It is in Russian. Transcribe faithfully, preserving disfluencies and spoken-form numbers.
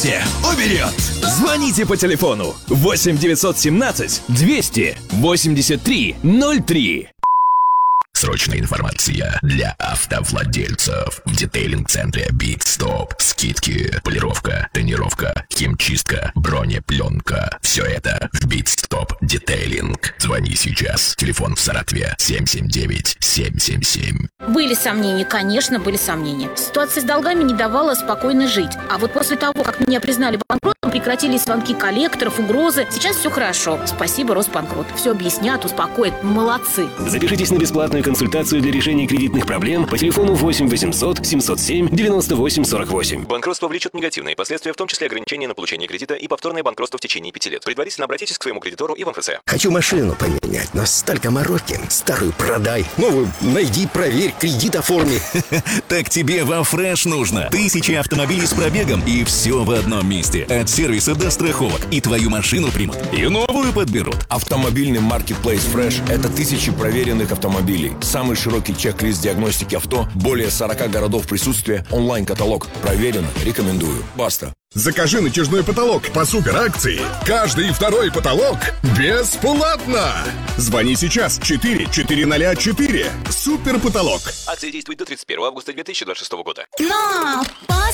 Поверьте, уберет. Звоните по телефону восемь девятьсот семнадцать двести восемьдесят три ноль три. Срочная информация для автовладельцев. В детейлинг-центре Битстоп. Скидки, полировка, тонировка, химчистка, бронепленка. Все это в Битстоп Детейлинг. Звони сейчас. Телефон в Саратове семь семь девять семь семь семь. Были сомнения, конечно, были сомнения. Ситуация с долгами не давала спокойно жить. А вот после того, как меня признали банкротом, прекратились звонки коллекторов, угрозы. Сейчас все хорошо. Спасибо, Росбанкрот. Все объяснят, успокоят. Молодцы. Запишитесь на бесплатную консультацию для решения кредитных проблем по телефону восемь восемьсот семьсот семь девяносто восемь сорок восемь. Банкротство влечет негативные последствия, в том числе ограничения на получение кредита и повторное банкротство в течение пяти лет. Предварительно обратитесь к своему кредитору и в МФЦ. Хочу машину поменять, но столько мороки. Старую продай, новую найди, проверь, кредит оформи. Так тебе во Фреш нужно. Тысячи автомобилей с пробегом и все в одном месте. От сервиса до страховок. И твою машину примут, и новую подберут. Автомобильный маркетплейс Фреш – это тысячи проверенных автомобилей. Самый широкий чек-лист диагностики авто, более сорока городов присутствия, онлайн-каталог. Проверено, рекомендую. Баста. Закажи натяжной потолок по суперакции. Каждый второй потолок бесплатно. Звони сейчас четыре четыре ноль четыре. Супер потолок. Акция действует до тридцать первого августа две тысячи двадцать шестого года. На, пас